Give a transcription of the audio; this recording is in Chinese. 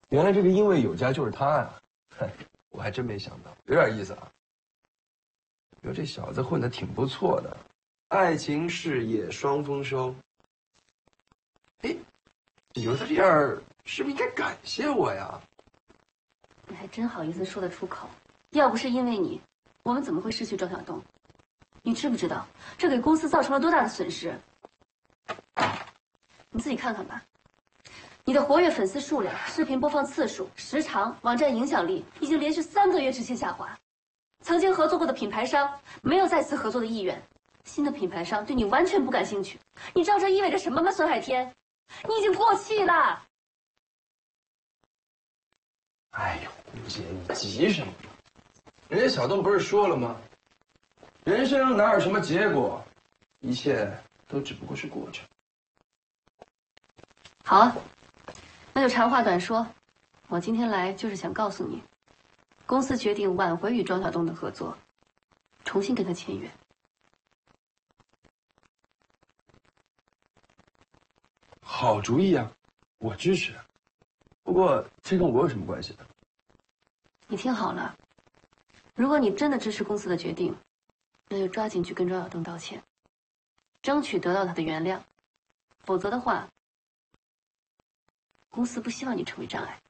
原来这个因为有家就是他呀！嗨，我还真没想到，有点意思啊。哟，这小子混得挺不错的，爱情事业双丰收。哎，有他这样，是不是应该感谢我呀？ 你还真好意思说得出口？要不是因为你，我们怎么会失去庄小东？你知不知道这给公司造成了多大的损失？你自己看看吧。你的活跃粉丝数量、视频播放次数、时长、网站影响力，已经连续3个月直线下滑。曾经合作过的品牌商没有再次合作的意愿，新的品牌商对你完全不感兴趣。你知道这意味着什么吗，孙海天？你已经过气了。 哎呦，吴姐，你急什么？人家小邓不是说了吗？人生哪有什么结果，一切都只不过是过程。 好啊，那就长话短说，我今天来就是想告诉你，公司决定挽回与庄小东的合作，重新跟他签约。 好主意啊，我支持。不过这跟我有什么关系呢？ 你听好了，如果你真的支持公司的决定，那就抓紧去跟庄小东道歉，争取得到他的原谅。否则的话，公司不希望你成为障碍。